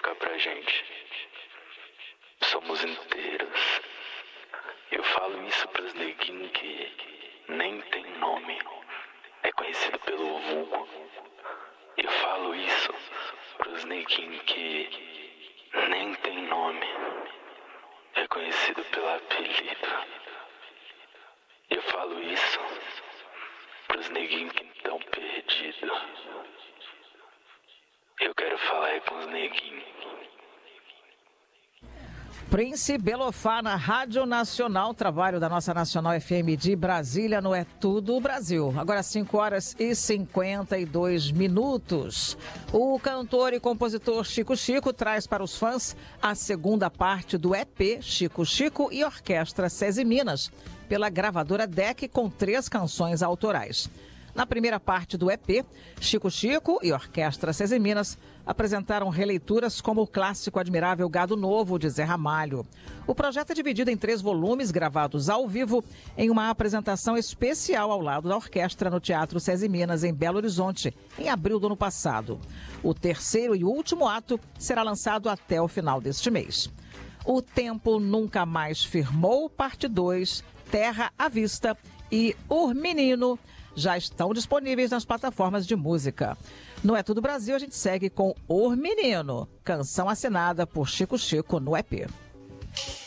significa pra gente. Somos inteiros. Eu falo isso pros neguinhos que nem tem nome, é conhecido pelo vulgo. Eu falo isso pros neguinhos que nem tem nome, é conhecido pelo apelido. Eu falo isso pros neguinhos que estão perdidos. Eu quero falar com os neguinhos. Prince Belofá na Rádio Nacional, trabalho da nossa Nacional FM de Brasília, no É Tudo Brasil. Agora 5h52. O cantor e compositor Chico Chico traz para os fãs a segunda parte do EP Chico Chico e Orquestra SESI Minas, pela gravadora DEC, com 3 canções autorais. Na primeira parte do EP, Chico Chico e Orquestra SESI Minas apresentaram releituras como o clássico Admirável Gado Novo, de Zé Ramalho. O projeto é dividido em 3 volumes gravados ao vivo em uma apresentação especial ao lado da orquestra no Teatro SESI Minas, em Belo Horizonte, em abril do ano passado. O terceiro e último ato será lançado até o final deste mês. O Tempo Nunca Mais Firmou, parte 2, Terra à Vista e O Menino já estão disponíveis nas plataformas de música. No É Tudo Brasil, a gente segue com O Menino, canção assinada por Chico Chico no EP.